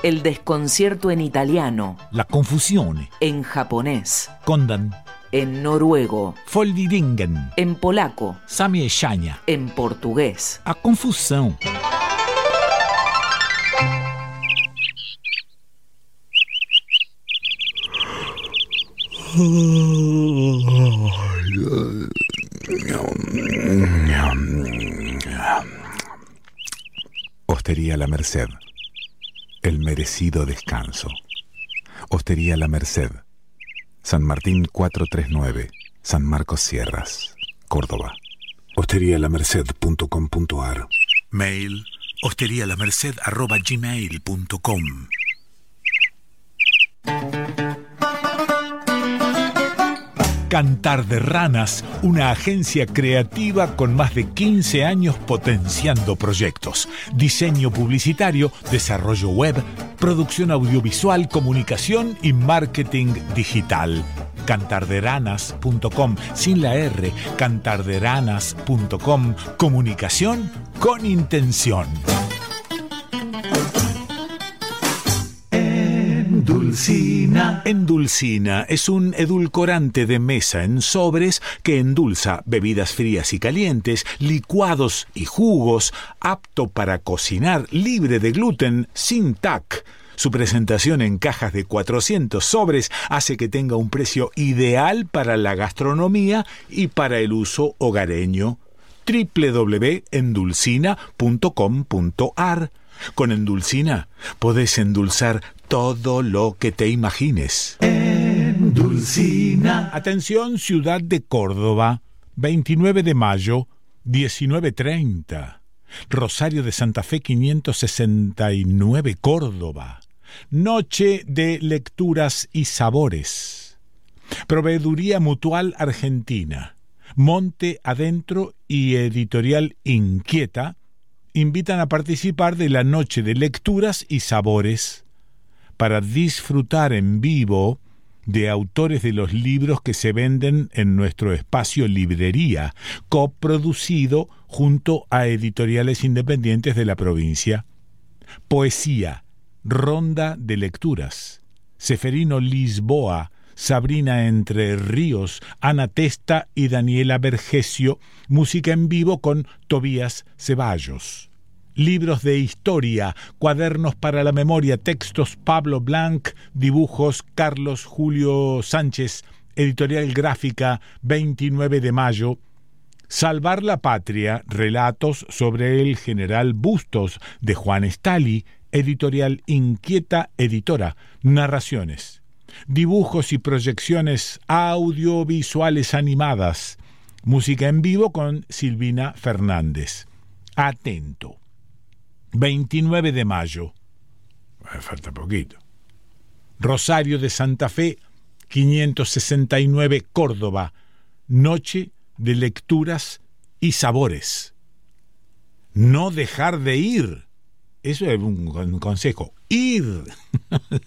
El desconcierto en italiano. La confusione. En japonés. Kondan. En noruego. Foldiringen. En polaco. Zamieszania. En portugués. A confusão. Hostería La Merced. El merecido descanso. Hostería La Merced. San Martín 439, San Marcos Sierras, Córdoba. Hosterialamerced.com.ar. Mail hosterialamerced@gmail.com. Cantar de Ranas, una agencia creativa con más de 15 años potenciando proyectos. Diseño publicitario, desarrollo web, producción audiovisual, comunicación y marketing digital. Cantarderanas.com, sin la R, cantarderanas.com, comunicación con intención. Endulcina es un edulcorante de mesa en sobres que endulza bebidas frías y calientes, licuados y jugos, apto para cocinar, libre de gluten, sin TAC. Su presentación en cajas de 400 sobres hace que tenga un precio ideal para la gastronomía y para el uso hogareño. www.endulcina.com.ar. Con Endulcina podés endulzar todo lo que te imagines. Endulcina. Atención, ciudad de Córdoba, 29 de mayo, 19:30. Rosario de Santa Fe 569, Córdoba. Noche de lecturas y sabores. Proveeduría Mutual Argentina, Monte Adentro y Editorial Inquieta invitan a participar de la Noche de Lecturas y Sabores para disfrutar en vivo de autores de los libros que se venden en nuestro espacio Librería, coproducido junto a editoriales independientes de la provincia. Poesía, ronda de lecturas. Seferino Lisboa, Sabrina Entre Ríos, Ana Testa y Daniela Vergesio. Música en vivo con Tobías Ceballos. Libros de historia, cuadernos para la memoria, textos Pablo Blanc, dibujos Carlos Julio Sánchez, Editorial Gráfica, 29 de mayo. Salvar la Patria, relatos sobre el general Bustos, de Juan Estali, Editorial Inquieta Editora, narraciones. Dibujos y proyecciones audiovisuales animadas. Música en vivo con Silvina Fernández. Atento. 29 de mayo. Falta poquito. Rosario de Santa Fe, 569, Córdoba. Noche de lecturas y sabores. No dejar de ir. Eso es un consejo. Ir.